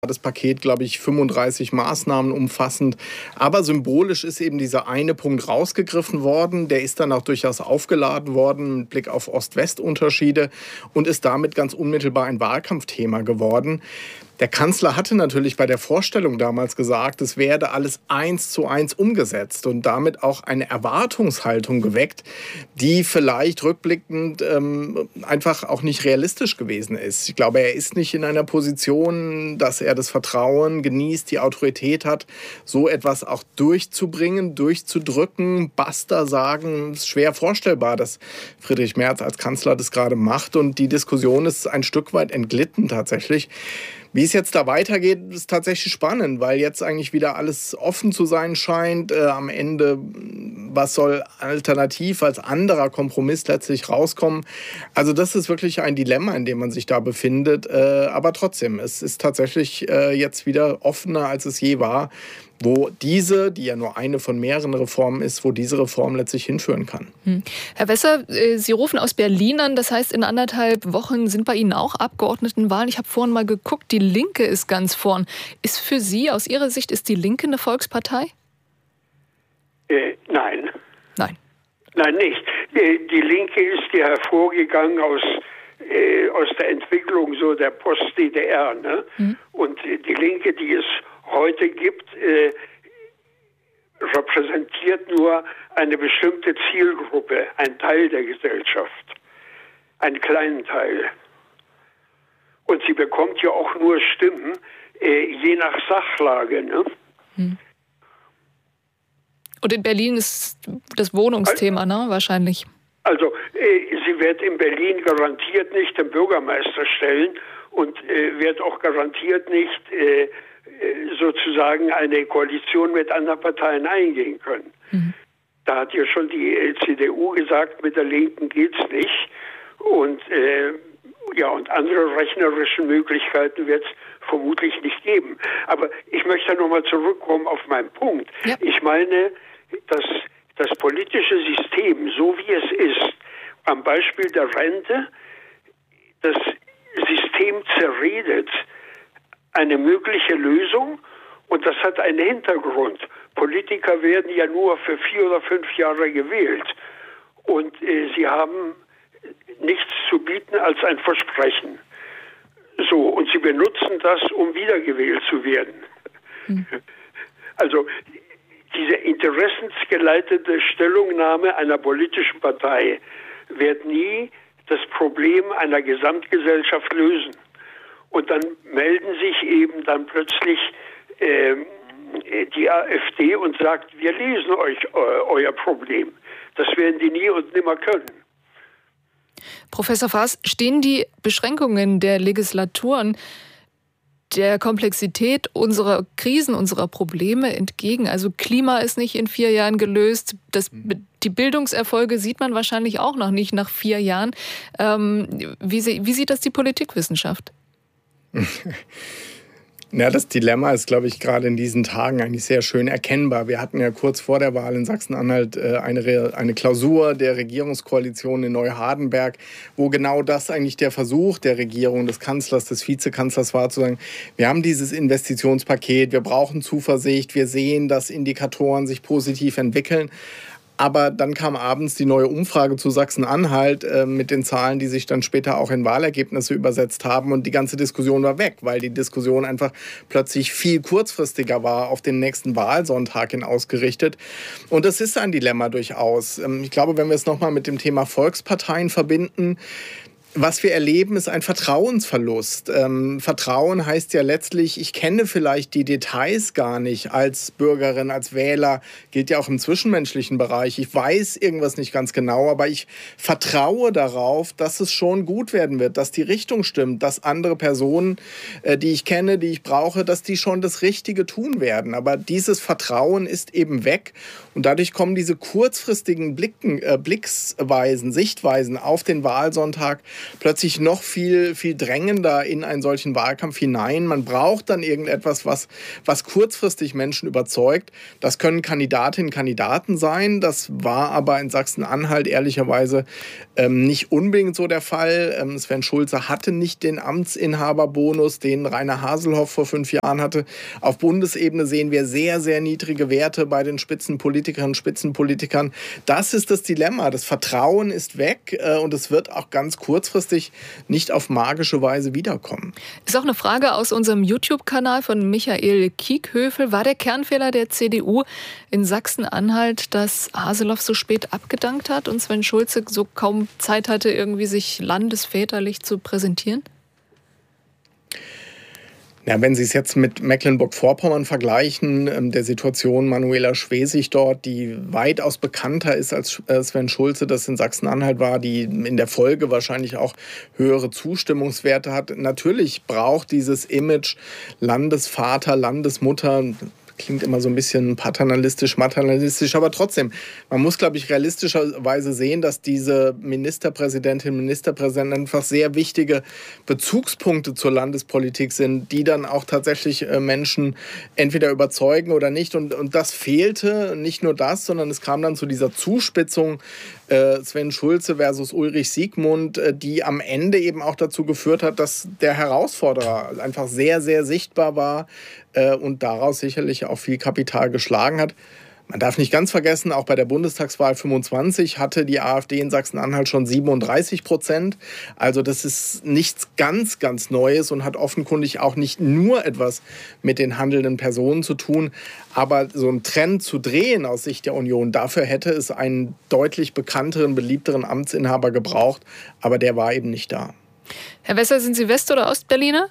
das Paket, glaube ich, 35 Maßnahmen umfassend. Aber symbolisch ist eben dieser eine Punkt rausgegriffen worden. Der ist dann auch durchaus aufgeladen worden mit Blick auf Ost-West-Unterschiede und ist damit ganz unmittelbar ein Wahlkampfthema geworden. Der Kanzler hatte natürlich bei der Vorstellung damals gesagt, es werde alles 1:1 umgesetzt und damit auch eine Erwartungshaltung geweckt, die vielleicht rückblickend einfach auch nicht realistisch gewesen ist. Ich glaube, er ist nicht in einer Position, dass er das Vertrauen genießt, die Autorität hat, so etwas auch durchzubringen, durchzudrücken, basta sagen. Es ist schwer vorstellbar, dass Friedrich Merz als Kanzler das gerade macht und die Diskussion ist ein Stück weit entglitten tatsächlich. Wie es jetzt da weitergeht, ist tatsächlich spannend, weil jetzt eigentlich wieder alles offen zu sein scheint. Am Ende, was soll alternativ als anderer Kompromiss letztlich rauskommen? Also das ist wirklich ein Dilemma, in dem man sich da befindet. Aber trotzdem, es ist tatsächlich jetzt wieder offener, als es je war, wo diese, die ja nur eine von mehreren Reformen ist, wo diese Reform letztlich hinführen kann. Herr Wesser, Sie rufen aus Berlin an, das heißt, in 1,5 Wochen sind bei Ihnen auch Abgeordnetenwahlen. Ich habe vorhin mal geguckt, die Linke ist ganz vorn. Ist für Sie, aus Ihrer Sicht, ist die Linke eine Volkspartei? Nein. Nein. Nein, nicht. Die Linke ist ja hervorgegangen aus der Entwicklung so der Post-DDR. Ne? Und die Linke, die es heute gibt, repräsentiert nur eine bestimmte Zielgruppe, ein Teil der Gesellschaft, einen kleinen Teil. Und sie bekommt ja auch nur Stimmen, je nach Sachlage. Ne? Und in Berlin ist das Wohnungsthema, ne? Wahrscheinlich. Also sie wird in Berlin garantiert nicht den Bürgermeister stellen und wird auch garantiert nicht sozusagen eine Koalition mit anderen Parteien eingehen können. Da hat ja schon die CDU gesagt, mit der Linken geht's nicht. Und und andere rechnerische Möglichkeiten wird es vermutlich nicht geben. Aber ich möchte nochmal zurückkommen auf meinen Punkt. Ja. Ich meine, dass das politische System, so wie es ist, am Beispiel der Rente, das System zerredet eine mögliche Lösung und das hat einen Hintergrund. Politiker werden ja nur für 4 oder 5 Jahre gewählt und sie haben nichts zu bieten als ein Versprechen. So, und sie benutzen das, um wiedergewählt zu werden. Also diese interessensgeleitete Stellungnahme einer politischen Partei wird nie das Problem einer Gesamtgesellschaft lösen. Und dann melden sich eben dann plötzlich die AfD und sagt, wir lesen euch euer Problem. Das werden die nie und nimmer können. Professor Faas, stehen die Beschränkungen der Legislaturen der Komplexität unserer Krisen, unserer Probleme entgegen? Also Klima ist nicht in 4 Jahren gelöst. Die Bildungserfolge sieht man wahrscheinlich auch noch nicht nach 4 Jahren. Wie sieht das die Politikwissenschaft? Ja, das Dilemma ist, glaube ich, gerade in diesen Tagen eigentlich sehr schön erkennbar. Wir hatten ja kurz vor der Wahl in Sachsen-Anhalt eine Klausur der Regierungskoalition in Neuhardenberg, wo genau das eigentlich der Versuch der Regierung, des Kanzlers, des Vizekanzlers war, zu sagen, wir haben dieses Investitionspaket, wir brauchen Zuversicht, wir sehen, dass Indikatoren sich positiv entwickeln. Aber dann kam abends die neue Umfrage zu Sachsen-Anhalt mit den Zahlen, die sich dann später auch in Wahlergebnisse übersetzt haben. Und die ganze Diskussion war weg, weil die Diskussion einfach plötzlich viel kurzfristiger war, auf den nächsten Wahlsonntag hin ausgerichtet. Und das ist ein Dilemma durchaus. Ich glaube, wenn wir es nochmal mit dem Thema Volksparteien verbinden, was wir erleben, ist ein Vertrauensverlust. Vertrauen heißt ja letztlich, ich kenne vielleicht die Details gar nicht als Bürgerin, als Wähler, gilt ja auch im zwischenmenschlichen Bereich. Ich weiß irgendwas nicht ganz genau, aber ich vertraue darauf, dass es schon gut werden wird, dass die Richtung stimmt, dass andere Personen, die ich kenne, die ich brauche, dass die schon das Richtige tun werden. Aber dieses Vertrauen ist eben weg und dadurch kommen diese kurzfristigen Sichtweisen auf den Wahlsonntag plötzlich noch viel, viel drängender in einen solchen Wahlkampf hinein. Man braucht dann irgendetwas, was kurzfristig Menschen überzeugt. Das können Kandidatinnen, Kandidaten sein. Das war aber in Sachsen-Anhalt ehrlicherweise nicht unbedingt so der Fall. Sven Schulze hatte nicht den Amtsinhaberbonus, den Rainer Haselhoff vor 5 Jahren hatte. Auf Bundesebene sehen wir sehr, sehr niedrige Werte bei den Spitzenpolitikerinnen und Spitzenpolitikern. Das ist das Dilemma. Das Vertrauen ist weg und es wird auch ganz kurzfristig nicht auf magische Weise wiederkommen. Ist auch eine Frage aus unserem YouTube-Kanal von Michael Kiekhöfel. War der Kernfehler der CDU in Sachsen-Anhalt, dass Haselhoff so spät abgedankt hat und Sven Schulze so kaum Zeit hatte, irgendwie sich landesväterlich zu präsentieren? Ja, wenn Sie es jetzt mit Mecklenburg-Vorpommern vergleichen, der Situation Manuela Schwesig dort, die weitaus bekannter ist als Sven Schulze, das in Sachsen-Anhalt war, die in der Folge wahrscheinlich auch höhere Zustimmungswerte hat. Natürlich braucht dieses Image Landesvater, Landesmutter, klingt immer so ein bisschen paternalistisch, maternalistisch, aber trotzdem, man muss, glaube ich, realistischerweise sehen, dass diese Ministerpräsidentinnen und Ministerpräsidenten einfach sehr wichtige Bezugspunkte zur Landespolitik sind, die dann auch tatsächlich Menschen entweder überzeugen oder nicht. Und das fehlte, nicht nur das, sondern es kam dann zu dieser Zuspitzung Sven Schulze versus Ulrich Siegmund, die am Ende eben auch dazu geführt hat, dass der Herausforderer einfach sehr, sehr sichtbar war und daraus sicherlich auch viel Kapital geschlagen hat. Man darf nicht ganz vergessen, auch bei der Bundestagswahl 25 hatte die AfD in Sachsen-Anhalt schon 37%. Also das ist nichts ganz, ganz Neues und hat offenkundig auch nicht nur etwas mit den handelnden Personen zu tun. Aber so einen Trend zu drehen aus Sicht der Union, dafür hätte es einen deutlich bekannteren, beliebteren Amtsinhaber gebraucht. Aber der war eben nicht da. Herr Wesser, sind Sie West- oder Ostberliner?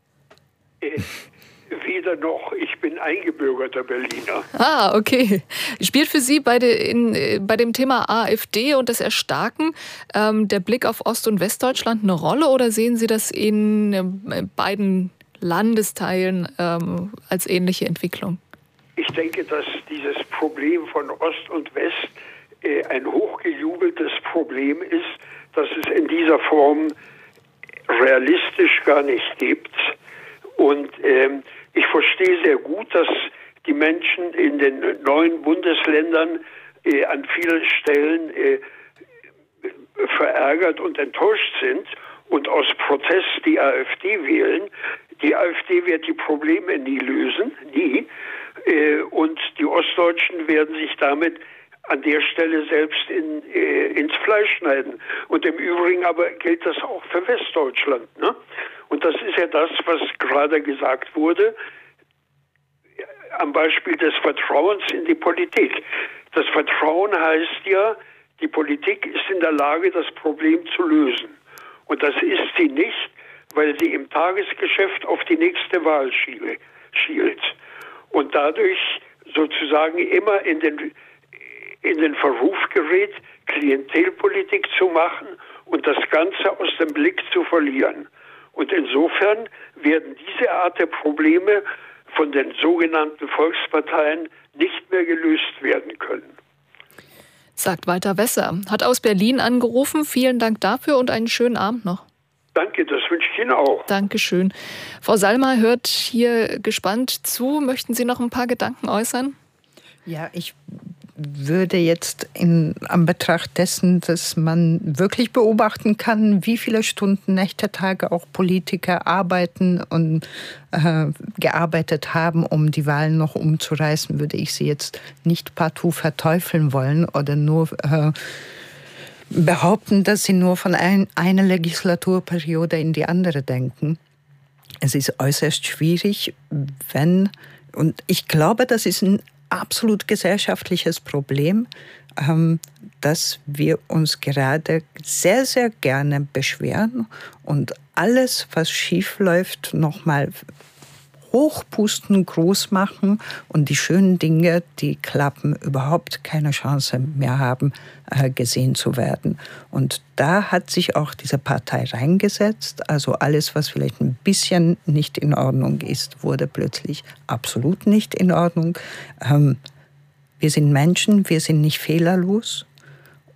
Weder noch, ich bin eingebürgerter Berliner. Ah, okay. Spielt für Sie bei dem Thema AfD und das Erstarken der Blick auf Ost- und Westdeutschland eine Rolle oder sehen Sie das in beiden Landesteilen als ähnliche Entwicklung? Ich denke, dass dieses Problem von Ost und West ein hochgejubeltes Problem ist, das es in dieser Form realistisch gar nicht gibt. Und ich verstehe sehr gut, dass die Menschen in den neuen Bundesländern an vielen Stellen verärgert und enttäuscht sind und aus Protest die AfD wählen. Die AfD wird die Probleme nie lösen, nie. Und die Ostdeutschen werden sich damit an der Stelle selbst ins Fleisch schneiden. Und im Übrigen aber gilt das auch für Westdeutschland, ne? Und das ist ja das, was gerade gesagt wurde, am Beispiel des Vertrauens in die Politik. Das Vertrauen heißt ja, die Politik ist in der Lage, das Problem zu lösen. Und das ist sie nicht, weil sie im Tagesgeschäft auf die nächste Wahl schielt. Und dadurch sozusagen immer in den Verruf gerät, Klientelpolitik zu machen und das Ganze aus dem Blick zu verlieren. Und insofern werden diese Art der Probleme von den sogenannten Volksparteien nicht mehr gelöst werden können. Sagt Walter Wesser. Hat aus Berlin angerufen. Vielen Dank dafür und einen schönen Abend noch. Danke, das wünsche ich Ihnen auch. Dankeschön. Frau Salma hört hier gespannt zu. Möchten Sie noch ein paar Gedanken äußern? Ja, ich würde jetzt in Anbetracht dessen, dass man wirklich beobachten kann, wie viele Stunden, Nächte, Tage auch Politiker arbeiten und gearbeitet haben, um die Wahlen noch umzureißen, würde ich sie jetzt nicht partout verteufeln wollen oder nur behaupten, dass sie nur von einer Legislaturperiode in die andere denken. Es ist äußerst schwierig, und ich glaube, das ist ein absolut gesellschaftliches Problem, dass wir uns gerade sehr, sehr gerne beschweren und alles, was schief läuft, nochmal hochpusten, groß machen und die schönen Dinge, die klappen, überhaupt keine Chance mehr haben, gesehen zu werden. Und da hat sich auch diese Partei reingesetzt. Also alles, was vielleicht ein bisschen nicht in Ordnung ist, wurde plötzlich absolut nicht in Ordnung. Wir sind Menschen, wir sind nicht fehlerlos.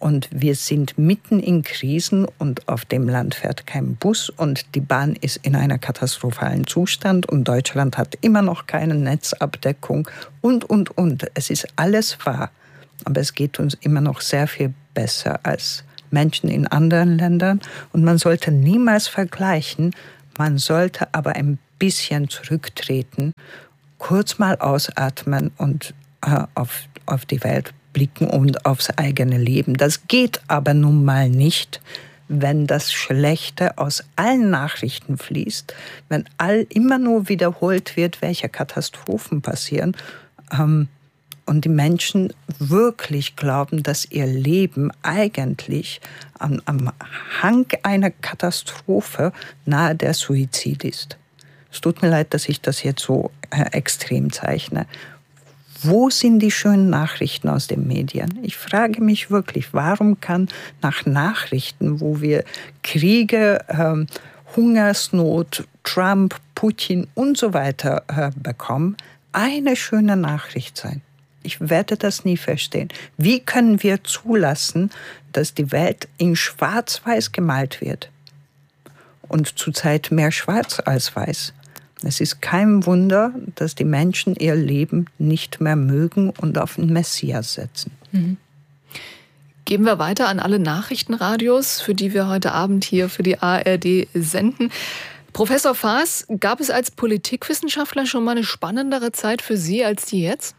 Und wir sind mitten in Krisen und auf dem Land fährt kein Bus und die Bahn ist in einem katastrophalen Zustand und Deutschland hat immer noch keine Netzabdeckung und. Es ist alles wahr, aber es geht uns immer noch sehr viel besser als Menschen in anderen Ländern und man sollte niemals vergleichen, man sollte aber ein bisschen zurücktreten, kurz mal ausatmen und auf die Welt blicken und aufs eigene Leben. Das geht aber nun mal nicht, wenn das Schlechte aus allen Nachrichten fließt, wenn immer nur wiederholt wird, welche Katastrophen passieren und die Menschen wirklich glauben, dass ihr Leben eigentlich am Hang einer Katastrophe nahe der Suizid ist. Es tut mir leid, dass ich das jetzt so extrem zeichne. Wo sind die schönen Nachrichten aus den Medien? Ich frage mich wirklich, warum kann nach Nachrichten, wo wir Kriege, Hungersnot, Trump, Putin und so weiter bekommen, eine schöne Nachricht sein? Ich werde das nie verstehen. Wie können wir zulassen, dass die Welt in Schwarz-Weiß gemalt wird? Und zurzeit mehr Schwarz als Weiß. Es ist kein Wunder, dass die Menschen ihr Leben nicht mehr mögen und auf den Messias setzen. Mhm. Geben wir weiter an alle Nachrichtenradios, für die wir heute Abend hier für die ARD senden. Professor Faas, gab es als Politikwissenschaftler schon mal eine spannendere Zeit für Sie als die jetzt?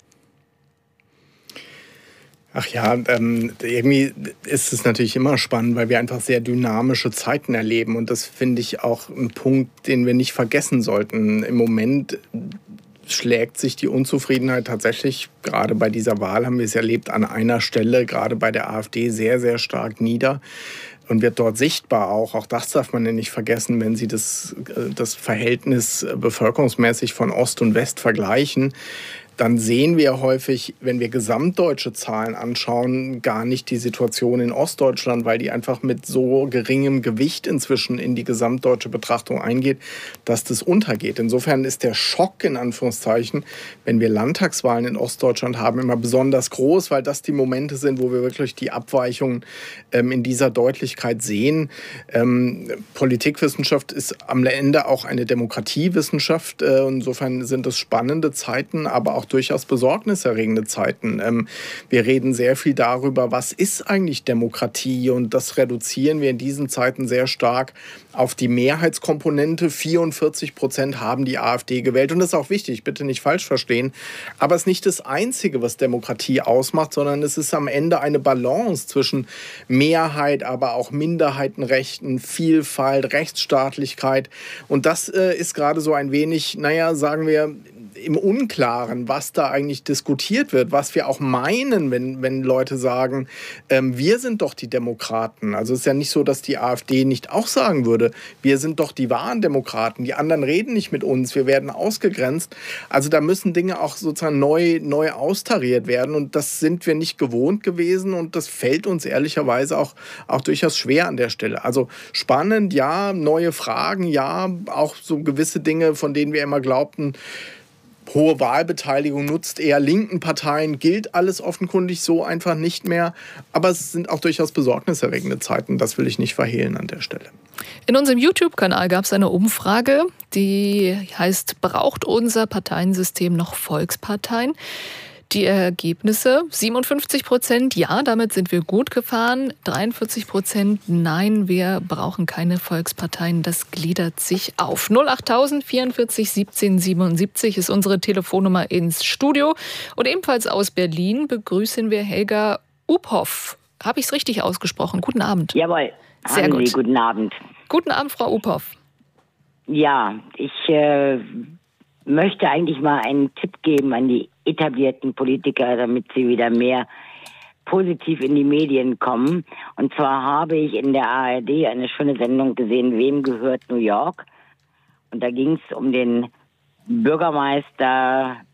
Ach ja, irgendwie ist es natürlich immer spannend, weil wir einfach sehr dynamische Zeiten erleben. Und das finde ich auch ein Punkt, den wir nicht vergessen sollten. Im Moment schlägt sich die Unzufriedenheit tatsächlich, gerade bei dieser Wahl haben wir es erlebt, an einer Stelle, gerade bei der AfD, sehr, sehr stark nieder. Und wird dort sichtbar auch. Auch das darf man ja nicht vergessen, wenn Sie das Verhältnis bevölkerungsmäßig von Ost und West vergleichen. Dann sehen wir häufig, wenn wir gesamtdeutsche Zahlen anschauen, gar nicht die Situation in Ostdeutschland, weil die einfach mit so geringem Gewicht inzwischen in die gesamtdeutsche Betrachtung eingeht, dass das untergeht. Insofern ist der Schock, in Anführungszeichen, wenn wir Landtagswahlen in Ostdeutschland haben, immer besonders groß, weil das die Momente sind, wo wir wirklich die Abweichungen in dieser Deutlichkeit sehen. Politikwissenschaft ist am Ende auch eine Demokratiewissenschaft. Insofern sind es spannende Zeiten, aber auch durchaus besorgniserregende Zeiten. Wir reden sehr viel darüber, was ist eigentlich Demokratie, und das reduzieren wir in diesen Zeiten sehr stark auf die Mehrheitskomponente. 44% haben die AfD gewählt, und das ist auch wichtig, bitte nicht falsch verstehen, aber es ist nicht das Einzige, was Demokratie ausmacht, sondern es ist am Ende eine Balance zwischen Mehrheit, aber auch Minderheitenrechten, Vielfalt, Rechtsstaatlichkeit, und das ist gerade so ein wenig, sagen wir, im Unklaren, was da eigentlich diskutiert wird, was wir auch meinen, wenn Leute sagen, wir sind doch die Demokraten. Also es ist ja nicht so, dass die AfD nicht auch sagen würde, wir sind doch die wahren Demokraten, die anderen reden nicht mit uns, wir werden ausgegrenzt. Also da müssen Dinge auch sozusagen neu austariert werden, und das sind wir nicht gewohnt gewesen, und das fällt uns ehrlicherweise auch durchaus schwer an der Stelle. Also spannend, ja, neue Fragen, ja, auch so gewisse Dinge, von denen wir immer glaubten, hohe Wahlbeteiligung nutzt eher linken Parteien, gilt alles offenkundig so einfach nicht mehr. Aber es sind auch durchaus besorgniserregende Zeiten. Das will ich nicht verhehlen an der Stelle. In unserem YouTube-Kanal gab es eine Umfrage, die heißt, braucht unser Parteiensystem noch Volksparteien? Die Ergebnisse: 57% ja, damit sind wir gut gefahren, 43% nein, wir brauchen keine Volksparteien, das gliedert sich auf. 08000 44 17 77 ist unsere Telefonnummer ins Studio, und ebenfalls aus Berlin begrüßen wir Helga Uphoff. Habe ich es richtig ausgesprochen? Guten Abend. Jawohl. Sehr gut. Guten Abend. Guten Abend, Frau Uphoff. Ja, ich möchte eigentlich mal einen Tipp geben an die etablierten Politiker, damit sie wieder mehr positiv in die Medien kommen. Und zwar habe ich in der ARD eine schöne Sendung gesehen, Wem gehört New York? Und da ging es um den Bürgermeister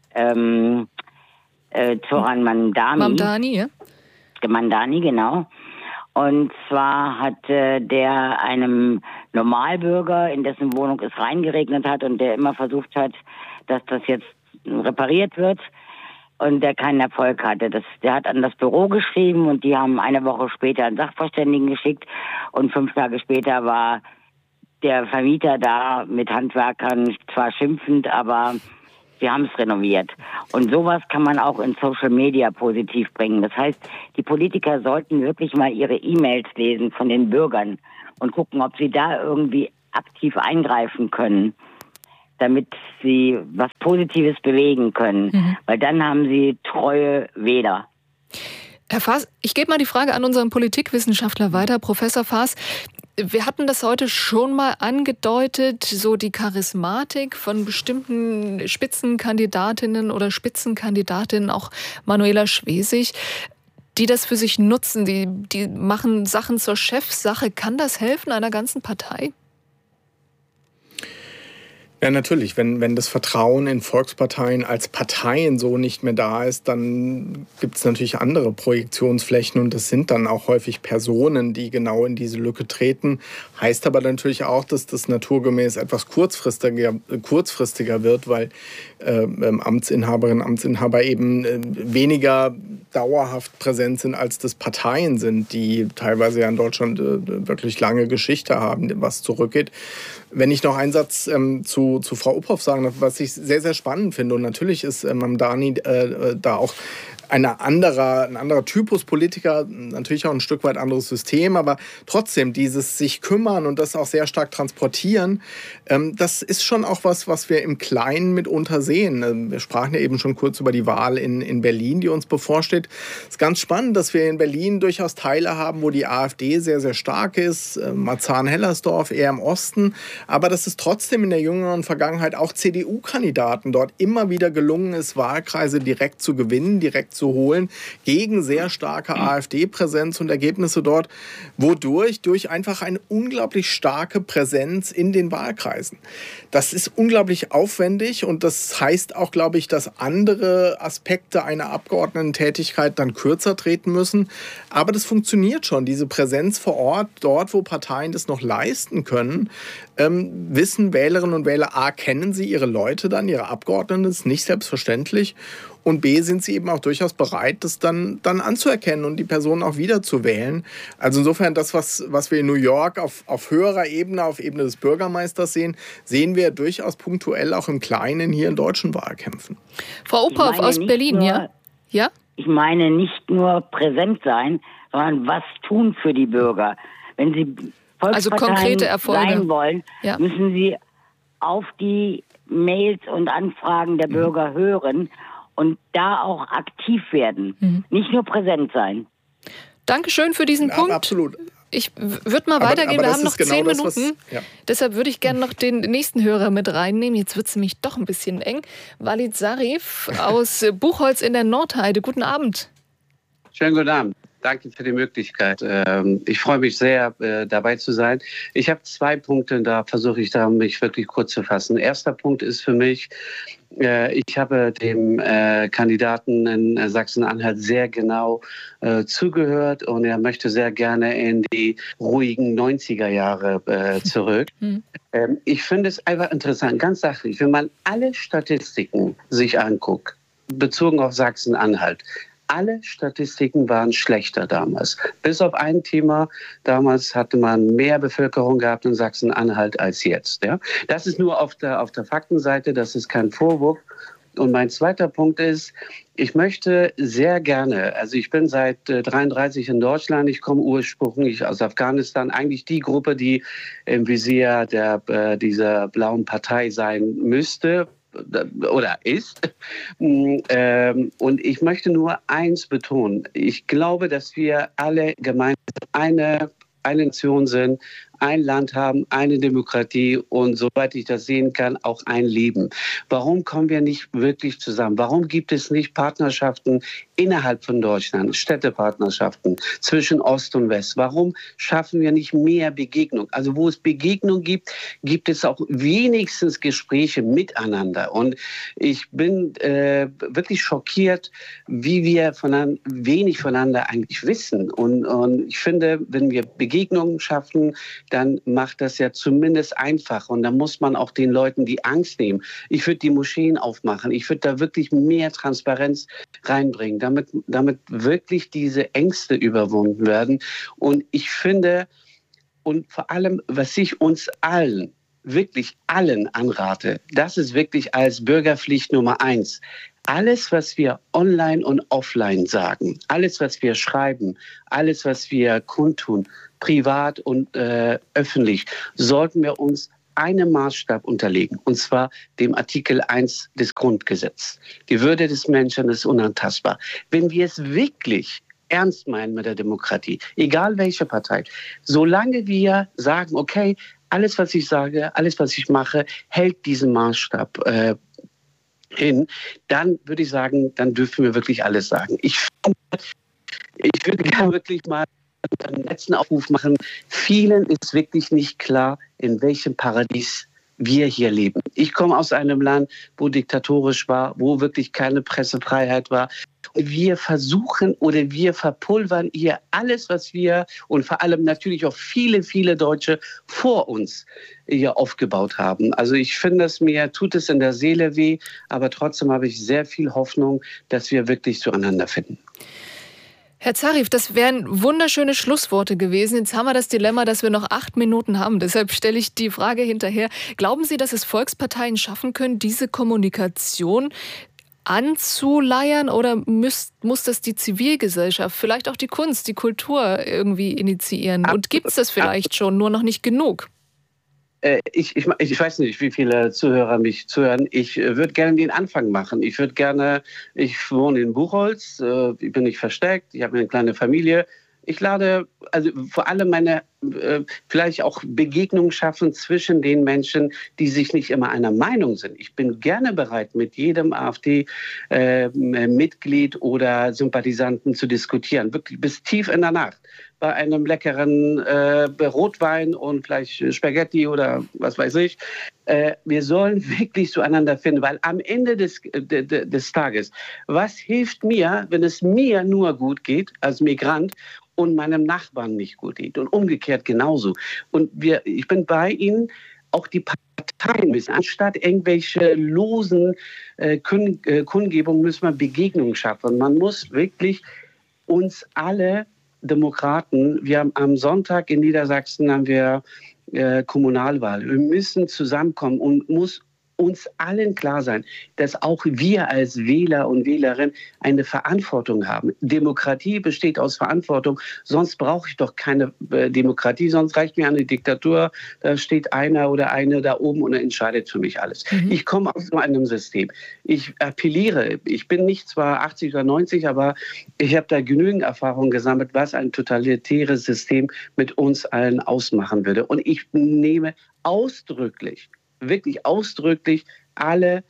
Zoran Mamdani. Ja? Mamdani, genau. Und zwar hat der einem Normalbürger, in dessen Wohnung es reingeregnet hat und der immer versucht hat, dass das jetzt repariert wird, und der keinen Erfolg hatte. Der hat an das Büro geschrieben und die haben eine Woche später einen Sachverständigen geschickt und 5 Tage später war der Vermieter da mit Handwerkern, zwar schimpfend, aber wir haben es renoviert. Und sowas kann man auch in Social Media positiv bringen. Das heißt, die Politiker sollten wirklich mal ihre E-Mails lesen von den Bürgern und gucken, ob sie da irgendwie aktiv eingreifen können, damit sie was Positives bewegen können. Weil dann haben sie treue Wähler. Herr Faas, ich gebe mal die Frage an unseren Politikwissenschaftler weiter. Professor Faas, wir hatten das heute schon mal angedeutet, so die Charismatik von bestimmten Spitzenkandidatinnen oder Spitzenkandidatinnen, auch Manuela Schwesig, die das für sich nutzen, die machen Sachen zur Chefsache. Kann das helfen einer ganzen Partei? Ja, natürlich. Wenn das Vertrauen in Volksparteien als Parteien so nicht mehr da ist, dann gibt es natürlich andere Projektionsflächen und das sind dann auch häufig Personen, die genau in diese Lücke treten. Heißt aber natürlich auch, dass das naturgemäß etwas kurzfristiger wird, weil Amtsinhaberinnen und Amtsinhaber eben weniger dauerhaft präsent sind, als das Parteien sind, die teilweise ja in Deutschland wirklich lange Geschichte haben, was zurückgeht. Wenn ich noch einen Satz zu Frau Uphoff sagen darf, was ich sehr, sehr spannend finde, und natürlich ist Mamdani da auch ein anderer Typus Politiker, natürlich auch ein Stück weit anderes System, aber trotzdem dieses sich kümmern und das auch sehr stark transportieren, das ist schon auch was wir im Kleinen mitunter sehen. Wir sprachen ja eben schon kurz über die Wahl in Berlin, die uns bevorsteht. Es ist ganz spannend, dass wir in Berlin durchaus Teile haben, wo die AfD sehr, sehr stark ist, Marzahn-Hellersdorf eher im Osten, aber dass es trotzdem in der jüngeren Vergangenheit auch CDU-Kandidaten dort immer wieder gelungen ist, Wahlkreise direkt zu gewinnen, direkt zu holen, gegen sehr starke AfD-Präsenz und Ergebnisse dort, durch einfach eine unglaublich starke Präsenz in den Wahlkreisen. Das ist unglaublich aufwendig und das heißt auch, glaube ich, dass andere Aspekte einer Abgeordnetentätigkeit dann kürzer treten müssen. Aber das funktioniert schon. Diese Präsenz vor Ort, dort, wo Parteien das noch leisten können, wissen Wählerinnen und Wähler, A, kennen sie ihre Leute dann, ihre Abgeordneten, das ist nicht selbstverständlich. Und B, sind sie eben auch durchaus bereit, das dann anzuerkennen und die Personen auch wieder zu wählen. Also insofern das, was wir in New York auf höherer Ebene, auf Ebene des Bürgermeisters sehen wir durchaus punktuell auch im Kleinen hier in deutschen Wahlkämpfen. Frau Uphoff aus Berlin, ja? Ich meine nicht nur präsent sein, sondern was tun für die Bürger. Wenn Sie Volksparteien konkrete Erfolge sein wollen, müssen Sie auf die Mails und Anfragen der Bürger hören und da auch aktiv werden. Nicht nur präsent sein. Dankeschön für diesen Punkt. Absolut. Ich würde mal weitergehen. Wir haben noch 10 Minuten. Deshalb würde ich gerne noch den nächsten Hörer mit reinnehmen. Jetzt wird es nämlich doch ein bisschen eng. Walid Sarif aus Buchholz in der Nordheide. Guten Abend. Schönen guten Abend. Danke für die Möglichkeit. Ich freue mich sehr, dabei zu sein. Ich habe 2 Punkte, da versuche ich mich wirklich kurz zu fassen. Erster Punkt ist für mich, ich habe dem Kandidaten in Sachsen-Anhalt sehr genau zugehört und er möchte sehr gerne in die ruhigen 90er Jahre zurück. Ich finde es einfach interessant, ganz sachlich, wenn man alle Statistiken sich anguckt, bezogen auf Sachsen-Anhalt, alle Statistiken waren schlechter damals. Bis auf ein Thema. Damals hatte man mehr Bevölkerung gehabt in Sachsen-Anhalt als jetzt. Ja? Das ist nur auf der Faktenseite, das ist kein Vorwurf. Und mein zweiter Punkt ist, ich möchte sehr gerne, also ich bin seit 1933 in Deutschland, ich komme ursprünglich aus Afghanistan, eigentlich die Gruppe, die im Visier dieser blauen Partei sein müsste, oder ist. Und ich möchte nur eins betonen. Ich glaube, dass wir alle gemeinsam eine Nation sind, ein Land haben, eine Demokratie und soweit ich das sehen kann, auch ein Leben. Warum kommen wir nicht wirklich zusammen? Warum gibt es nicht Partnerschaften innerhalb von Deutschland, Städtepartnerschaften zwischen Ost und West? Warum schaffen wir nicht mehr Begegnung? Also wo es Begegnung gibt, gibt es auch wenigstens Gespräche miteinander. Und ich bin wirklich schockiert, wie wir wenig voneinander eigentlich wissen. Und ich finde, wenn wir Begegnungen schaffen, dann macht das ja zumindest einfach. Und dann muss man auch den Leuten die Angst nehmen. Ich würde die Moscheen aufmachen. Ich würde da wirklich mehr Transparenz reinbringen, damit wirklich diese Ängste überwunden werden. Und ich finde, und vor allem, was ich uns allen, wirklich allen anrate, das ist wirklich als Bürgerpflicht Nummer 1. Alles, was wir online und offline sagen, alles, was wir schreiben, alles, was wir kundtun, privat und öffentlich, sollten wir uns einem Maßstab unterlegen, und zwar dem Artikel 1 des Grundgesetzes. Die Würde des Menschen ist unantastbar. Wenn wir es wirklich ernst meinen mit der Demokratie, egal welche Partei, solange wir sagen, okay, alles, was ich sage, alles, was ich mache, hält diesen Maßstab hin, dann würde ich sagen, dann dürfen wir wirklich alles sagen. Ich würde gerne wirklich mal einen letzten Aufruf machen. Vielen ist wirklich nicht klar, in welchem Paradies wir hier leben. Ich komme aus einem Land, wo diktatorisch war, wo wirklich keine Pressefreiheit war. Wir versuchen oder wir verpulvern hier alles, was wir und vor allem natürlich auch viele, viele Deutsche vor uns hier aufgebaut haben. Also ich finde mir tut es in der Seele weh, aber trotzdem habe ich sehr viel Hoffnung, dass wir wirklich zueinander finden. Herr Zarif, das wären wunderschöne Schlussworte gewesen. Jetzt haben wir das Dilemma, dass wir noch 8 Minuten haben. Deshalb stelle ich die Frage hinterher. Glauben Sie, dass es Volksparteien schaffen können, diese Kommunikation anzuleiern, oder muss das die Zivilgesellschaft, vielleicht auch die Kunst, die Kultur irgendwie initiieren? Und gibt es das vielleicht schon, nur noch nicht genug? Ich weiß nicht, wie viele Zuhörer mich zuhören. Ich würde gerne den Anfang machen. Ich wohne in Buchholz, ich bin nicht versteckt, ich habe eine kleine Familie. Ich lade also vor allem vielleicht auch Begegnungen schaffen zwischen den Menschen, die sich nicht immer einer Meinung sind. Ich bin gerne bereit, mit jedem AfD-Mitglied oder Sympathisanten zu diskutieren, wirklich bis tief in der Nacht. Bei einem leckeren Rotwein und vielleicht Spaghetti oder was weiß ich. Wir sollen wirklich zueinander finden, weil am Ende des Tages, was hilft mir, wenn es mir nur gut geht als Migrant und meinem Nachbarn nicht gut geht und umgekehrt genauso. Und ich bin bei Ihnen, auch die Parteien müssen, anstatt irgendwelche losen Kundgebungen, müssen wir Begegnungen schaffen. Man muss wirklich uns alle Demokraten, wir haben am Sonntag in Niedersachsen haben wir Kommunalwahl. Wir müssen zusammenkommen und muss uns allen klar sein, dass auch wir als Wähler und Wählerinnen eine Verantwortung haben. Demokratie besteht aus Verantwortung, sonst brauche ich doch keine Demokratie, sonst reicht mir eine Diktatur, da steht einer oder eine da oben und entscheidet für mich alles. Ich komme aus so einem System. Ich appelliere, ich bin nicht zwar 80 oder 90, aber ich habe da genügend Erfahrung gesammelt, was ein totalitäres System mit uns allen ausmachen würde. Und ich nehme wirklich ausdrücklich alle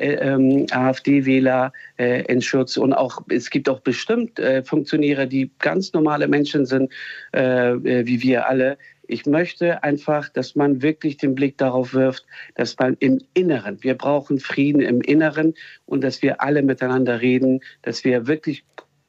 AfD-Wähler in Schutz. Und es gibt auch bestimmt Funktionäre, die ganz normale Menschen sind, wie wir alle. Ich möchte einfach, dass man wirklich den Blick darauf wirft, dass man im Inneren, wir brauchen Frieden im Inneren und dass wir alle miteinander reden, dass wir wirklich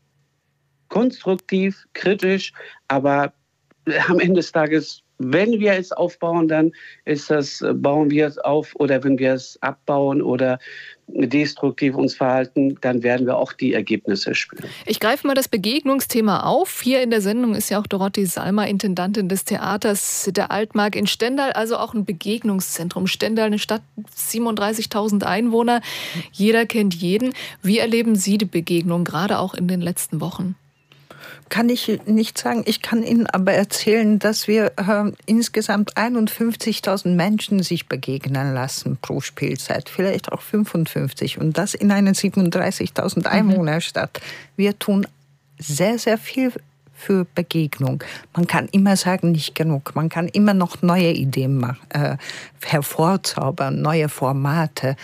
konstruktiv, kritisch, aber am Ende des Tages, wenn wir es aufbauen, dann bauen wir es auf, oder wenn wir es abbauen oder destruktiv uns verhalten, dann werden wir auch die Ergebnisse spüren. Ich greife mal das Begegnungsthema auf. Hier in der Sendung ist ja auch Dorothee Salmer, Intendantin des Theaters der Altmark in Stendal, also auch ein Begegnungszentrum. Stendal, eine Stadt, 37.000 Einwohner, jeder kennt jeden. Wie erleben Sie die Begegnung, gerade auch in den letzten Wochen? Kann ich nicht sagen. Ich kann Ihnen aber erzählen, dass wir insgesamt 51.000 Menschen sich begegnen lassen pro Spielzeit, vielleicht auch 55, und das in einer 37.000 Einwohnerstadt. Wir tun sehr, sehr viel für Begegnung. Man kann immer sagen, nicht genug. Man kann immer noch neue Ideen hervorzaubern, neue Formate.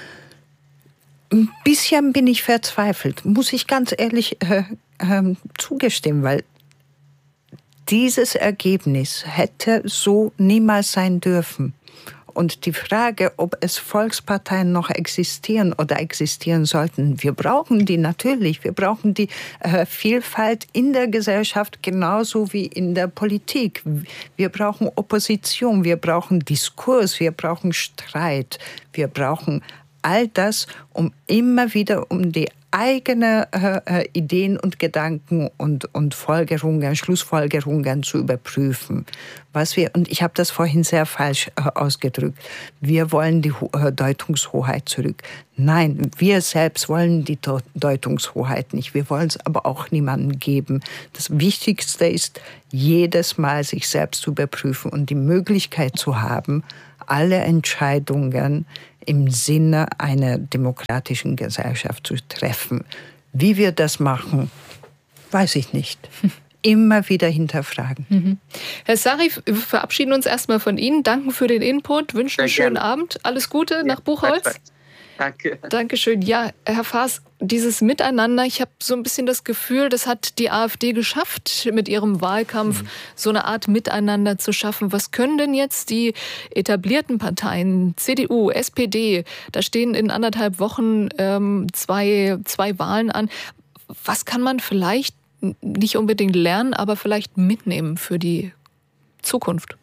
Ein bisschen bin ich verzweifelt, muss ich ganz ehrlich zugestimmt, weil dieses Ergebnis hätte so niemals sein dürfen. Und die Frage, ob es Volksparteien noch existieren oder existieren sollten, wir brauchen die natürlich. Wir brauchen die Vielfalt in der Gesellschaft genauso wie in der Politik. Wir brauchen Opposition, wir brauchen Diskurs, wir brauchen Streit, wir brauchen all das, um immer wieder um die eigene Ideen und Gedanken und Folgerungen, Schlussfolgerungen zu überprüfen. Und ich habe das vorhin sehr falsch ausgedrückt, wir wollen die Deutungshoheit zurück. Nein, wir selbst wollen die Deutungshoheit nicht. Wir wollen es aber auch niemandem geben. Das Wichtigste ist, jedes Mal sich selbst zu überprüfen und die Möglichkeit zu haben, alle Entscheidungen im Sinne einer demokratischen Gesellschaft zu treffen. Wie wir das machen, weiß ich nicht. Immer wieder hinterfragen. Herr Sarif, wir verabschieden uns erstmal von Ihnen. Danken für den Input, wünschen einen schönen Abend. Alles Gute nach Buchholz. Danke. Dankeschön. Ja, Herr Faas, dieses Miteinander, ich habe so ein bisschen das Gefühl, das hat die AfD geschafft, mit ihrem Wahlkampf so eine Art Miteinander zu schaffen. Was können denn jetzt die etablierten Parteien, CDU, SPD, da stehen in 1,5 Wochen zwei Wahlen an. Was kann man vielleicht nicht unbedingt lernen, aber vielleicht mitnehmen für die Zukunft?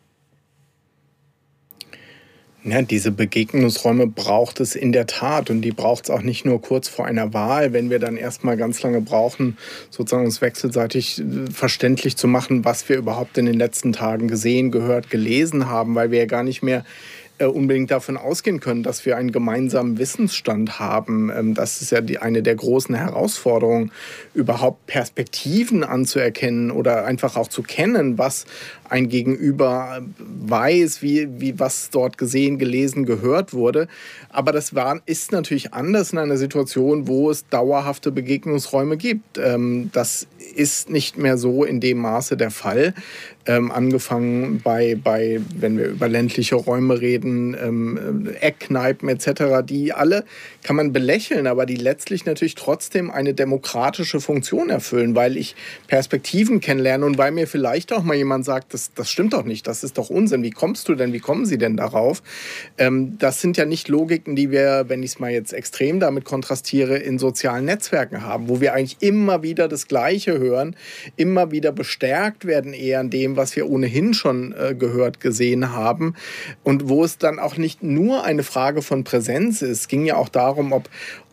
Ja, diese Begegnungsräume braucht es in der Tat und die braucht es auch nicht nur kurz vor einer Wahl, wenn wir dann erstmal ganz lange brauchen, sozusagen uns wechselseitig verständlich zu machen, was wir überhaupt in den letzten Tagen gesehen, gehört, gelesen haben, weil wir ja gar nicht mehr unbedingt davon ausgehen können, dass wir einen gemeinsamen Wissensstand haben. Das ist ja eine der großen Herausforderungen, überhaupt Perspektiven anzuerkennen oder einfach auch zu kennen, was ein Gegenüber weiß, wie was dort gesehen, gelesen, gehört wurde. Aber das ist natürlich anders in einer Situation, wo es dauerhafte Begegnungsräume gibt. Das ist nicht mehr so in dem Maße der Fall. Angefangen wenn wir über ländliche Räume reden, Eckkneipen etc., die alle kann man belächeln, aber die letztlich natürlich trotzdem eine demokratische Funktion erfüllen, weil ich Perspektiven kennenlerne und weil mir vielleicht auch mal jemand sagt, das stimmt doch nicht, das ist doch Unsinn, wie kommen Sie denn darauf? Das sind ja nicht Logiken, die wir, wenn ich es mal jetzt extrem damit kontrastiere, in sozialen Netzwerken haben, wo wir eigentlich immer wieder das Gleiche hören, immer wieder bestärkt werden eher an dem, was wir ohnehin schon gehört, gesehen haben und wo es dann auch nicht nur eine Frage von Präsenz ist. Es ging ja auch darum, ob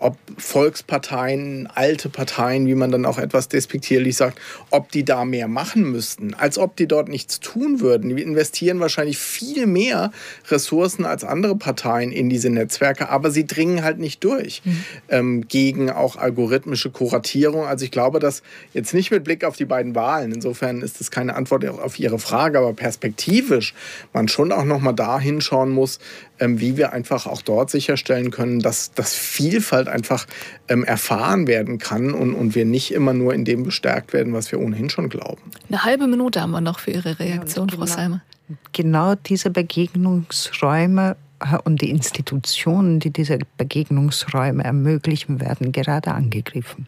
Volksparteien, alte Parteien, wie man dann auch etwas despektierlich sagt, ob die da mehr machen müssten, als ob die dort nichts tun würden. Die investieren wahrscheinlich viel mehr Ressourcen als andere Parteien in diese Netzwerke, aber sie dringen halt nicht durch gegen auch algorithmische Kuratierung. Also ich glaube, dass jetzt nicht mit Blick auf die beiden Wahlen, insofern ist das keine Antwort auf Ihre Frage, aber perspektivisch man schon auch noch mal da hinschauen muss, wie wir einfach auch dort sicherstellen können, dass Vielfalt einfach erfahren werden kann und wir nicht immer nur in dem bestärkt werden, was wir ohnehin schon glauben. Eine halbe Minute haben wir noch für Ihre Reaktion, Frau Salmer. Genau diese Begegnungsräume und die Institutionen, die diese Begegnungsräume ermöglichen, werden gerade angegriffen.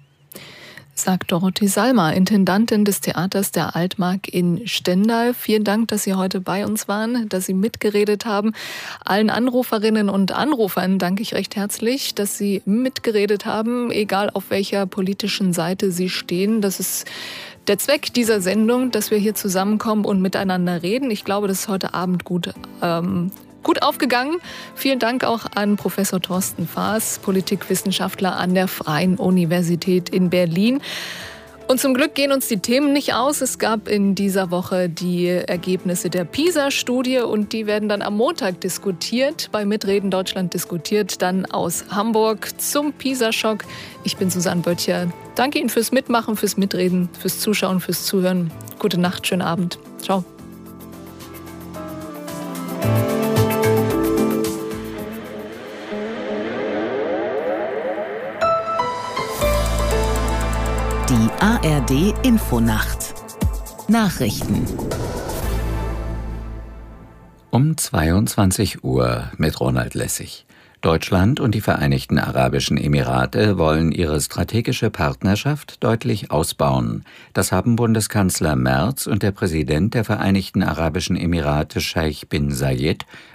Sagt Dorothee Salmer, Intendantin des Theaters der Altmark in Stendal. Vielen Dank, dass Sie heute bei uns waren, dass Sie mitgeredet haben. Allen Anruferinnen und Anrufern danke ich recht herzlich, dass Sie mitgeredet haben, egal auf welcher politischen Seite Sie stehen. Das ist der Zweck dieser Sendung, dass wir hier zusammenkommen und miteinander reden. Ich glaube, das ist heute Abend gut aufgegangen. Vielen Dank auch an Professor Thorsten Faas, Politikwissenschaftler an der Freien Universität in Berlin. Und zum Glück gehen uns die Themen nicht aus. Es gab in dieser Woche die Ergebnisse der PISA-Studie und die werden dann am Montag diskutiert. Bei Mitreden Deutschland diskutiert dann aus Hamburg zum PISA-Schock. Ich bin Susanne Böttcher. Danke Ihnen fürs Mitmachen, fürs Mitreden, fürs Zuschauen, fürs Zuhören. Gute Nacht, schönen Abend. Ciao. Die ARD Infonacht Nachrichten um 22 Uhr mit Ronald Lessig. Deutschland und die Vereinigten Arabischen Emirate wollen ihre strategische Partnerschaft deutlich ausbauen. Das haben Bundeskanzler Merz und der Präsident der Vereinigten Arabischen Emirate Scheich bin Zayed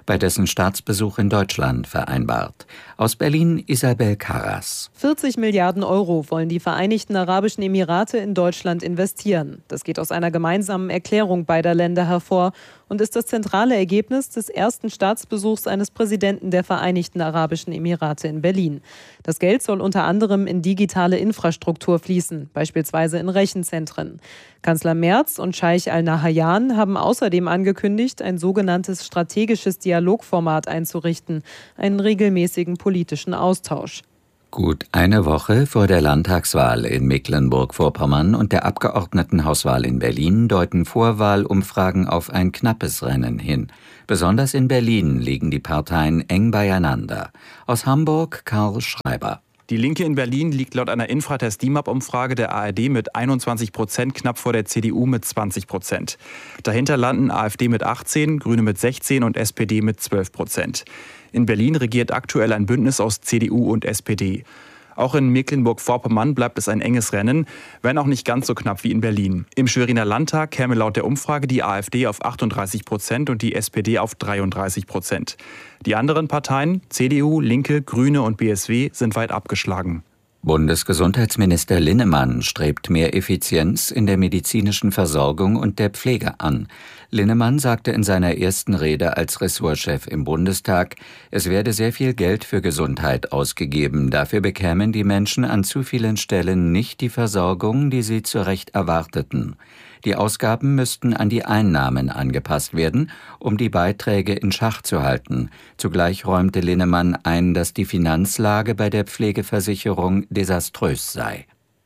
bei dessen Staatsbesuch in Deutschland vereinbart. Aus Berlin Isabel Karras. 40 Milliarden Euro wollen die Vereinigten Arabischen Emirate in Deutschland investieren. Das geht aus einer gemeinsamen Erklärung beider Länder hervor und ist das zentrale Ergebnis des ersten Staatsbesuchs eines Präsidenten der Vereinigten Arabischen Emirate in Berlin. Das Geld soll unter anderem in digitale Infrastruktur fließen, beispielsweise in Rechenzentren. Kanzler Merz und Scheich Al-Nahyan haben außerdem angekündigt, ein sogenanntes strategisches Dialogformat einzurichten, einen regelmäßigen politischen Austausch. Gut eine Woche vor der Landtagswahl in Mecklenburg-Vorpommern und der Abgeordnetenhauswahl in Berlin deuten Vorwahlumfragen auf ein knappes Rennen hin. Besonders in Berlin liegen die Parteien eng beieinander. Aus Hamburg Karl Schreiber. Die Linke in Berlin liegt laut einer Infratest-DIMAP-Umfrage der ARD mit 21% knapp vor der CDU mit 20%. Dahinter landen AfD mit 18%, Grüne mit 16% und SPD mit 12%. In Berlin regiert aktuell ein Bündnis aus CDU und SPD. Auch in Mecklenburg-Vorpommern bleibt es ein enges Rennen, wenn auch nicht ganz so knapp wie in Berlin. Im Schweriner Landtag käme laut der Umfrage die AfD auf 38% und die SPD auf 33%. Die anderen Parteien, CDU, Linke, Grüne und BSW, sind weit abgeschlagen. Bundesgesundheitsminister Linnemann strebt mehr Effizienz in der medizinischen Versorgung und der Pflege an. Linnemann sagte in seiner ersten Rede als Ressortchef im Bundestag, es werde sehr viel Geld für Gesundheit ausgegeben. Dafür bekämen die Menschen an zu vielen Stellen nicht die Versorgung, die sie zu Recht erwarteten. Die Ausgaben müssten an die Einnahmen angepasst werden, um die Beiträge in Schach zu halten. Zugleich räumte Linnemann ein, dass die Finanzlage bei der Pflegeversicherung desaströs sei.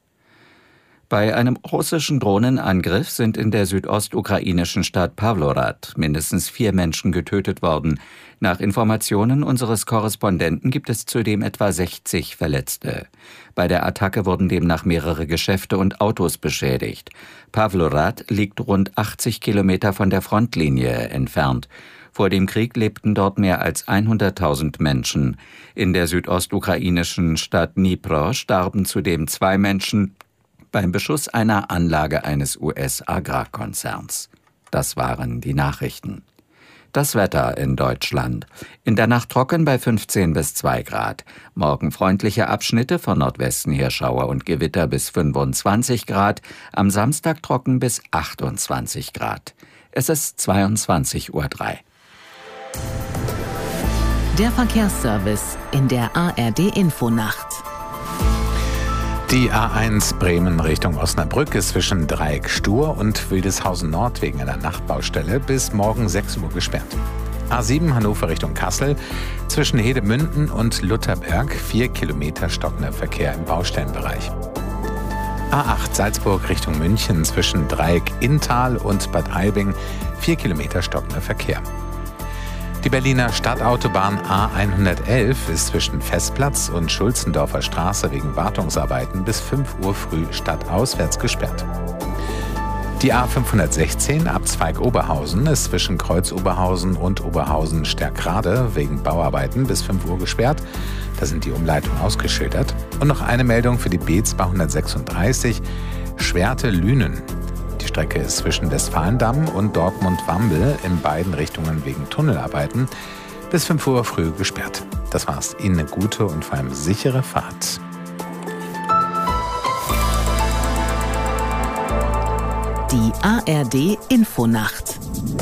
Bei einem russischen Drohnenangriff sind in der südostukrainischen Stadt Pawlorad mindestens 4 Menschen getötet worden. Nach Informationen unseres Korrespondenten gibt es zudem etwa 60 Verletzte. Bei der Attacke wurden demnach mehrere Geschäfte und Autos beschädigt. Pawlorad liegt rund 80 Kilometer von der Frontlinie entfernt. Vor dem Krieg lebten dort mehr als 100.000 Menschen. In der südostukrainischen Stadt Dnipro starben zudem 2 Menschen beim Beschuss einer Anlage eines US-Agrarkonzerns. Das waren die Nachrichten. Das Wetter in Deutschland. In der Nacht trocken bei 15 bis 2 Grad. Morgen freundliche Abschnitte, von Nordwesten her Schauer und Gewitter bis 25 Grad. Am Samstag trocken bis 28 Grad. Es ist 22:03 Uhr. Der Verkehrsservice in der ARD-Infonacht. Die A1 Bremen Richtung Osnabrück ist zwischen Dreieck Stur und Wildeshausen Nord wegen einer Nachtbaustelle bis morgen 6 Uhr gesperrt. A7 Hannover Richtung Kassel zwischen Hedemünden und Lutherberg 4 Kilometer stockender Verkehr im Baustellenbereich. A8 Salzburg Richtung München zwischen Dreieck Inntal und Bad Aibling 4 Kilometer stockender Verkehr. Die Berliner Stadtautobahn A111 ist zwischen Festplatz und Schulzendorfer Straße wegen Wartungsarbeiten bis 5 Uhr früh stadtauswärts gesperrt. Die A516 Abzweig Oberhausen ist zwischen Kreuz Oberhausen und Oberhausen-Stärkrade wegen Bauarbeiten bis 5 Uhr gesperrt. Da sind die Umleitungen ausgeschildert. Und noch eine Meldung für die B 236 Schwerte-Lünen. Die Strecke ist zwischen Westfalendamm und Dortmund-Wambel in beiden Richtungen wegen Tunnelarbeiten bis 5 Uhr früh gesperrt. Das war's. Ihnen eine gute und vor allem sichere Fahrt. Die ARD-Infonacht.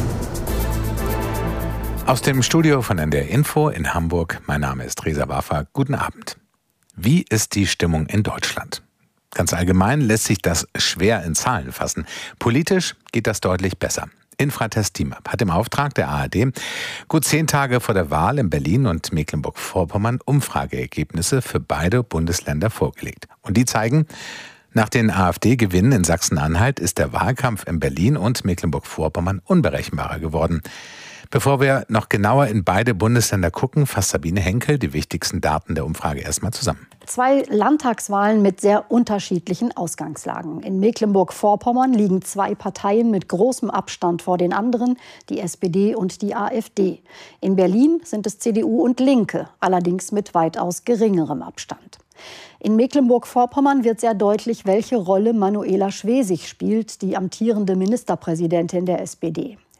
Aus dem Studio von NDR Info in Hamburg. Mein Name ist Reza Waffer. Guten Abend. Wie ist die Stimmung in Deutschland? Ganz allgemein lässt sich das schwer in Zahlen fassen. Politisch geht das deutlich besser. Infratest DIMAP hat im Auftrag der ARD gut 10 Tage vor der Wahl in Berlin und Mecklenburg-Vorpommern Umfrageergebnisse für beide Bundesländer vorgelegt. Und die zeigen, nach den AfD-Gewinnen in Sachsen-Anhalt ist der Wahlkampf in Berlin und Mecklenburg-Vorpommern unberechenbarer geworden. Bevor wir noch genauer in beide Bundesländer gucken, fasst Sabine Henkel die wichtigsten Daten der Umfrage erstmal zusammen. 2 Landtagswahlen mit sehr unterschiedlichen Ausgangslagen. In Mecklenburg-Vorpommern liegen 2 Parteien mit großem Abstand vor den anderen, die SPD und die AfD. In Berlin sind es CDU und Linke, allerdings mit weitaus geringerem Abstand. In Mecklenburg-Vorpommern wird sehr deutlich, welche Rolle Manuela Schwesig spielt, die amtierende Ministerpräsidentin der SPD.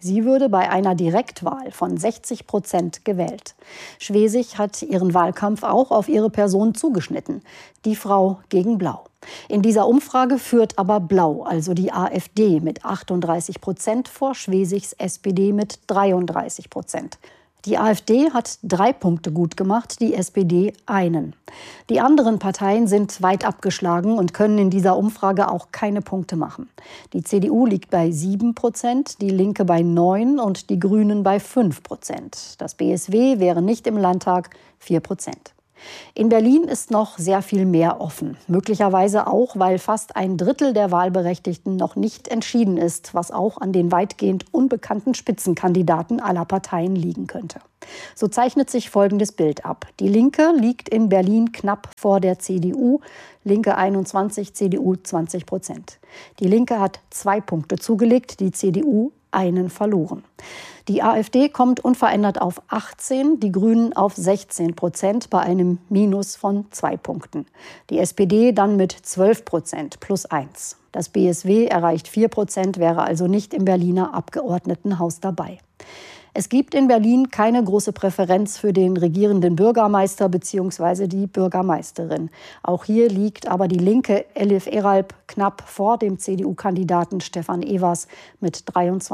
Sie würde bei einer Direktwahl von 60% gewählt. Schwesig hat ihren Wahlkampf auch auf ihre Person zugeschnitten. Die Frau gegen Blau. In dieser Umfrage führt aber Blau, also die AfD, mit 38% vor Schwesigs SPD mit 33%. Die AfD hat 3 Punkte gut gemacht, die SPD einen. Die anderen Parteien sind weit abgeschlagen und können in dieser Umfrage auch keine Punkte machen. Die CDU liegt bei 7%, die Linke bei 9% und die Grünen bei 5%. Das BSW wäre nicht im Landtag 4%. In Berlin ist noch sehr viel mehr offen. Möglicherweise auch, weil fast 1/3 der Wahlberechtigten noch nicht entschieden ist, was auch an den weitgehend unbekannten Spitzenkandidaten aller Parteien liegen könnte. So zeichnet sich folgendes Bild ab. Die Linke liegt in Berlin knapp vor der CDU. Linke 21, CDU 20%. Die Linke hat 2 Punkte zugelegt, die CDU einen verloren. Die AfD kommt unverändert auf 18, die Grünen auf 16% bei einem Minus von 2 Punkten. Die SPD dann mit 12% plus 1. Das BSW erreicht 4%, wäre also nicht im Berliner Abgeordnetenhaus dabei. Es gibt in Berlin keine große Präferenz für den regierenden Bürgermeister bzw. die Bürgermeisterin. Auch hier liegt aber die Linke Elif Eralp knapp vor dem CDU-Kandidaten Stefan Evers mit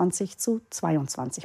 23-22%.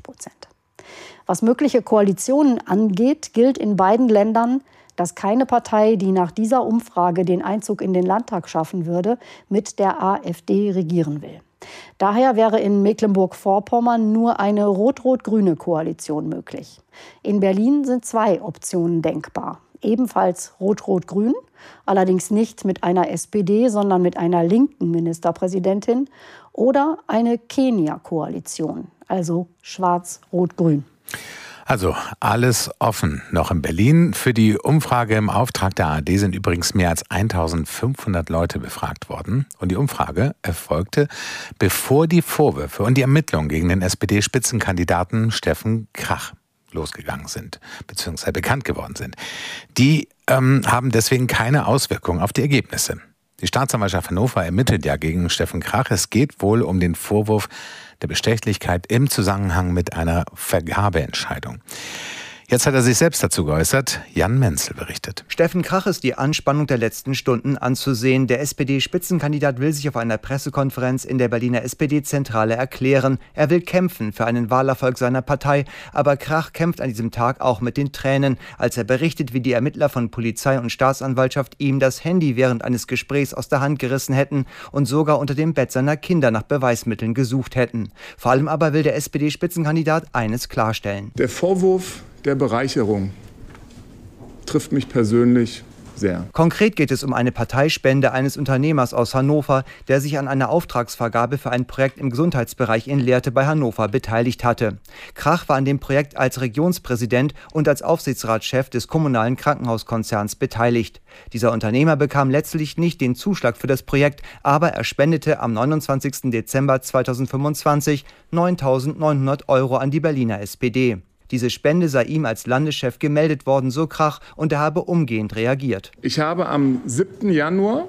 Was mögliche Koalitionen angeht, gilt in beiden Ländern, dass keine Partei, die nach dieser Umfrage den Einzug in den Landtag schaffen würde, mit der AfD regieren will. Daher wäre in Mecklenburg-Vorpommern nur eine rot-rot-grüne Koalition möglich. In Berlin sind 2 Optionen denkbar. Ebenfalls rot-rot-grün, allerdings nicht mit einer SPD, sondern mit einer linken Ministerpräsidentin, oder eine Kenia-Koalition, also schwarz-rot-grün. Also alles offen noch in Berlin. Für die Umfrage im Auftrag der ARD sind übrigens mehr als 1500 Leute befragt worden. Und die Umfrage erfolgte, bevor die Vorwürfe und die Ermittlungen gegen den SPD-Spitzenkandidaten Steffen Krach losgegangen sind, beziehungsweise bekannt geworden sind. Die haben deswegen keine Auswirkungen auf die Ergebnisse. Die Staatsanwaltschaft Hannover ermittelt ja gegen Steffen Krach. Es geht wohl um den Vorwurf der Bestechlichkeit im Zusammenhang mit einer Vergabeentscheidung. Jetzt hat er sich selbst dazu geäußert. Jan Menzel berichtet. Steffen Krach ist die Anspannung der letzten Stunden anzusehen. Der SPD-Spitzenkandidat will sich auf einer Pressekonferenz in der Berliner SPD-Zentrale erklären. Er will kämpfen für einen Wahlerfolg seiner Partei. Aber Krach kämpft an diesem Tag auch mit den Tränen, als er berichtet, wie die Ermittler von Polizei und Staatsanwaltschaft ihm das Handy während eines Gesprächs aus der Hand gerissen hätten und sogar unter dem Bett seiner Kinder nach Beweismitteln gesucht hätten. Vor allem aber will der SPD-Spitzenkandidat eines klarstellen. Der Vorwurf der Bereicherung trifft mich persönlich sehr. Konkret geht es um eine Parteispende eines Unternehmers aus Hannover, der sich an einer Auftragsvergabe für ein Projekt im Gesundheitsbereich in Lehrte bei Hannover beteiligt hatte. Krach war an dem Projekt als Regionspräsident und als Aufsichtsratschef des kommunalen Krankenhauskonzerns beteiligt. Dieser Unternehmer bekam letztlich nicht den Zuschlag für das Projekt, aber er spendete am 29. Dezember 2025 9.900 € an die Berliner SPD. Diese Spende sei ihm als Landeschef gemeldet worden, so Krach, und er habe umgehend reagiert. Ich habe am 7. Januar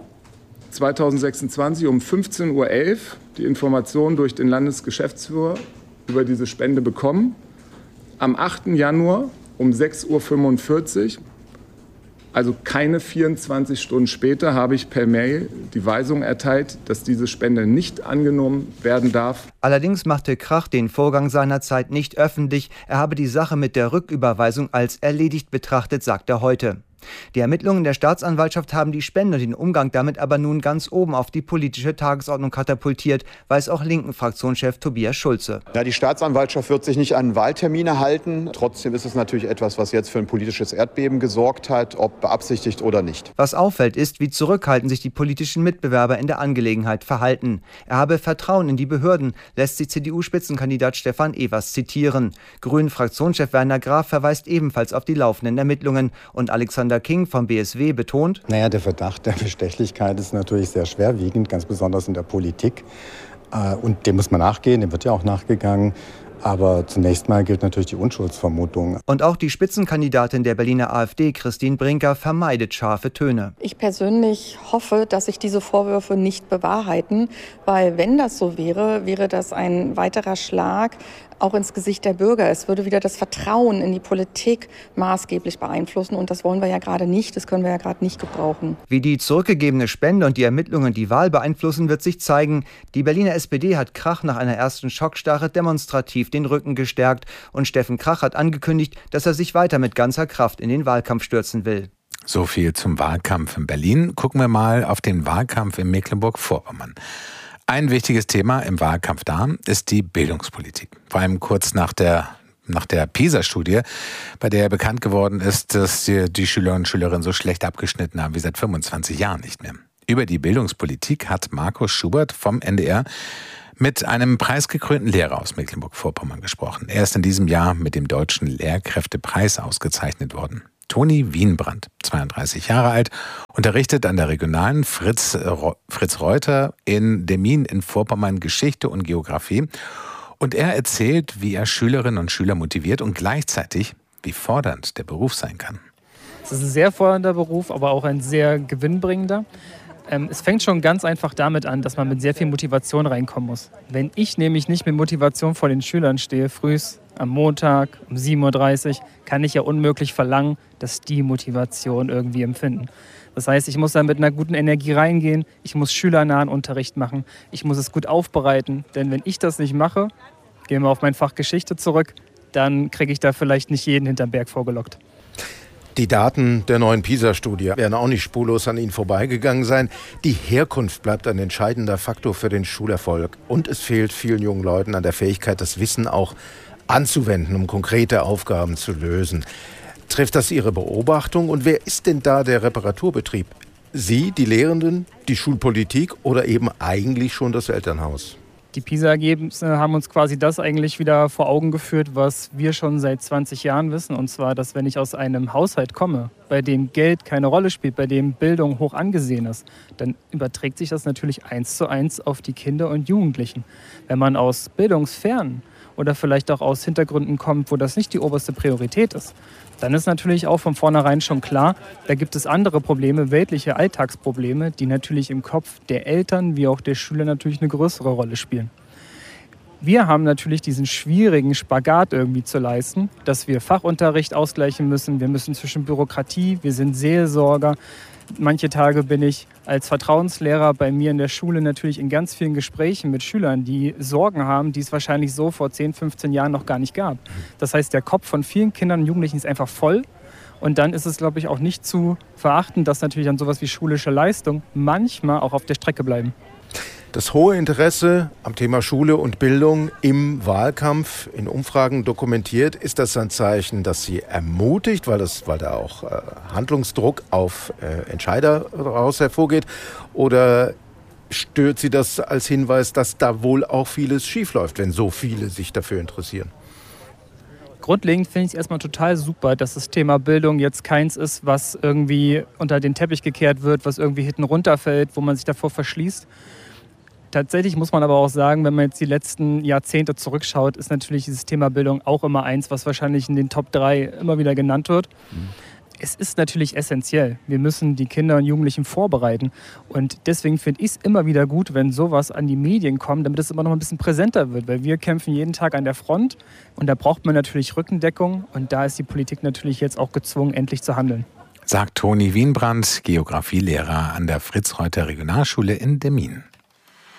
2026 um 15:11 Uhr die Information durch den Landesgeschäftsführer über diese Spende bekommen. Am 8. Januar um 6:45 Uhr, also keine 24 Stunden später, habe ich per Mail die Weisung erteilt, dass diese Spende nicht angenommen werden darf. Allerdings machte Krach den Vorgang seinerzeit nicht öffentlich. Er habe die Sache mit der Rücküberweisung als erledigt betrachtet, sagt er heute. Die Ermittlungen der Staatsanwaltschaft haben die Spende und den Umgang damit aber nun ganz oben auf die politische Tagesordnung katapultiert, weiß auch Linken-Fraktionschef Tobias Schulze. Ja, die Staatsanwaltschaft wird sich nicht an Wahltermine halten. Trotzdem ist es natürlich etwas, was jetzt für ein politisches Erdbeben gesorgt hat, ob beabsichtigt oder nicht. Was auffällt, ist, wie zurückhaltend sich die politischen Mitbewerber in der Angelegenheit verhalten. Er habe Vertrauen in die Behörden, lässt sich CDU-Spitzenkandidat Stefan Evers zitieren. Grünen-Fraktionschef Werner Graf verweist ebenfalls auf die laufenden Ermittlungen. Und Alexander King vom BSW betont: Der Verdacht der Bestechlichkeit ist natürlich sehr schwerwiegend, ganz besonders in der Politik. Und dem muss man nachgehen, dem wird ja auch nachgegangen. Aber zunächst mal gilt natürlich die Unschuldsvermutung. Und auch die Spitzenkandidatin der Berliner AfD, Christine Brinker, vermeidet scharfe Töne. Ich persönlich hoffe, dass sich diese Vorwürfe nicht bewahrheiten, weil wenn das so wäre, wäre das ein weiterer Schlag auch ins Gesicht der Bürger. Es würde wieder das Vertrauen in die Politik maßgeblich beeinflussen und das wollen wir ja gerade nicht, das können wir ja gerade nicht gebrauchen. Wie die zurückgegebene Spende und die Ermittlungen die Wahl beeinflussen, wird sich zeigen. Die Berliner SPD hat Krach nach einer ersten Schockstarre demonstrativ den Rücken gestärkt und Steffen Krach hat angekündigt, dass er sich weiter mit ganzer Kraft in den Wahlkampf stürzen will. So viel zum Wahlkampf in Berlin. Gucken wir mal auf den Wahlkampf in Mecklenburg-Vorpommern. Ein wichtiges Thema im Wahlkampf da ist die Bildungspolitik. Vor allem kurz nach der PISA-Studie, bei der bekannt geworden ist, dass die Schülerinnen und Schülerinnen so schlecht abgeschnitten haben wie seit 25 Jahren nicht mehr. Über die Bildungspolitik hat Markus Schubert vom NDR mit einem preisgekrönten Lehrer aus Mecklenburg-Vorpommern gesprochen. Er ist in diesem Jahr mit dem Deutschen Lehrkräftepreis ausgezeichnet worden. Toni Wienbrand, 32 Jahre alt, unterrichtet an der regionalen Fritz Reuter in Demmin in Vorpommern Geschichte und Geografie. Und er erzählt, wie er Schülerinnen und Schüler motiviert und gleichzeitig, wie fordernd der Beruf sein kann. Es ist ein sehr fordernder Beruf, aber auch ein sehr gewinnbringender. Es fängt schon ganz einfach damit an, dass man mit sehr viel Motivation reinkommen muss. Wenn ich nämlich nicht mit Motivation vor den Schülern stehe, frühs am Montag um 7.30 Uhr, kann ich ja unmöglich verlangen, dass die Motivation irgendwie empfinden. Das heißt, ich muss da mit einer guten Energie reingehen, ich muss schülernahen Unterricht machen, ich muss es gut aufbereiten, denn wenn ich das nicht mache, gehen wir auf mein Fach Geschichte zurück, dann kriege ich da vielleicht nicht jeden hinterm Berg vorgelockt. Die Daten der neuen PISA-Studie werden auch nicht spurlos an Ihnen vorbeigegangen sein. Die Herkunft bleibt ein entscheidender Faktor für den Schulerfolg. Und es fehlt vielen jungen Leuten an der Fähigkeit, das Wissen auch anzuwenden, um konkrete Aufgaben zu lösen. Trifft das Ihre Beobachtung? Und wer ist denn da der Reparaturbetrieb? Sie, die Lehrenden, die Schulpolitik oder eben eigentlich schon das Elternhaus? Die PISA-Ergebnisse haben uns quasi das eigentlich wieder vor Augen geführt, was wir schon seit 20 Jahren wissen. Und zwar, dass wenn ich aus einem Haushalt komme, bei dem Geld keine Rolle spielt, bei dem Bildung hoch angesehen ist, dann überträgt sich das natürlich 1:1 auf die Kinder und Jugendlichen. Wenn man aus bildungsfernen oder vielleicht auch aus Hintergründen kommt, wo das nicht die oberste Priorität ist, dann ist natürlich auch von vornherein schon klar, da gibt es andere Probleme, weltliche Alltagsprobleme, die natürlich im Kopf der Eltern wie auch der Schüler natürlich eine größere Rolle spielen. Wir haben natürlich diesen schwierigen Spagat irgendwie zu leisten, dass wir Fachunterricht ausgleichen müssen. Wir müssen zwischen Bürokratie, wir sind Seelsorger. Manche Tage bin ich als Vertrauenslehrer bei mir in der Schule natürlich in ganz vielen Gesprächen mit Schülern, die Sorgen haben, die es wahrscheinlich so vor 10, 15 Jahren noch gar nicht gab. Das heißt, der Kopf von vielen Kindern und Jugendlichen ist einfach voll. Und dann ist es, glaube ich, auch nicht zu verachten, dass natürlich dann sowas wie schulische Leistung manchmal auch auf der Strecke bleiben. Das hohe Interesse am Thema Schule und Bildung im Wahlkampf in Umfragen dokumentiert, ist das ein Zeichen, das Sie ermutigt, weil da auch Handlungsdruck auf Entscheider daraus hervorgeht? Oder stört Sie das als Hinweis, dass da wohl auch vieles schiefläuft, wenn so viele sich dafür interessieren? Grundlegend finde ich es erstmal total super, dass das Thema Bildung jetzt keins ist, was irgendwie unter den Teppich gekehrt wird, was irgendwie hinten runterfällt, wo man sich davor verschließt. Tatsächlich muss man aber auch sagen, wenn man jetzt die letzten Jahrzehnte zurückschaut, ist natürlich dieses Thema Bildung auch immer eins, was wahrscheinlich in den Top 3 immer wieder genannt wird. Es ist natürlich essentiell. Wir müssen die Kinder und Jugendlichen vorbereiten. Und deswegen finde ich es immer wieder gut, wenn sowas an die Medien kommt, damit es immer noch ein bisschen präsenter wird. Weil wir kämpfen jeden Tag an der Front und da braucht man natürlich Rückendeckung. Und da ist die Politik natürlich jetzt auch gezwungen, endlich zu handeln. Sagt Toni Wienbrand, Geografielehrer an der Fritz Reuter Regionalschule in Demmin.